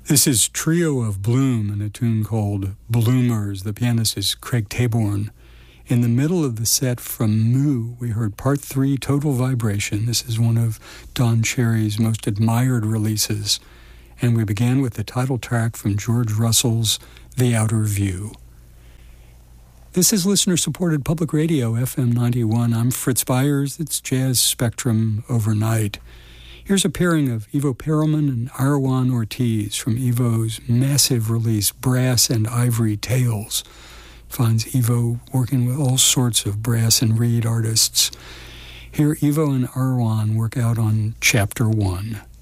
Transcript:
This is Trio of Bloom in a tune called Bloomers. The pianist is Craig Taborn. In the middle of the set from Moo, we heard Part 3, Total Vibration. This is one of Don Cherry's most admired releases. And we began with the title track from George Russell's The Outer View. This is listener-supported public radio, FM 91. I'm Fritz Byers. It's Jazz Spectrum Overnight. Here's a pairing of Ivo Perelman and Arwan Ortiz from Ivo's massive release, Brass and Ivory Tales. Finds Ivo working with all sorts of brass and reed artists. Here, Ivo and Arwan work out on Chapter 1.